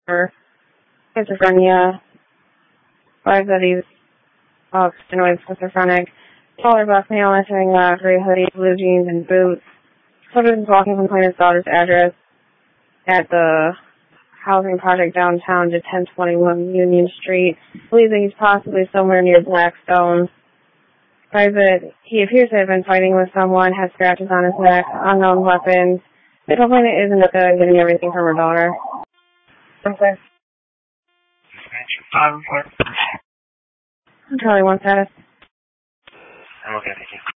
for schizophrenia. 5 that he's obstinate schizophrenic. Taller black male entering gray hoodie, blue jeans, and boots. Subject is walking from his daughter's address at the housing project downtown to 1021 Union Street. Believes that he's possibly somewhere near Blackstone. Private, he appears to have been fighting with someone, has scratches on his neck, unknown weapons. The complainant isn't getting everything from her daughter. Okay. Charlie 1 status. I'm okay, thank you.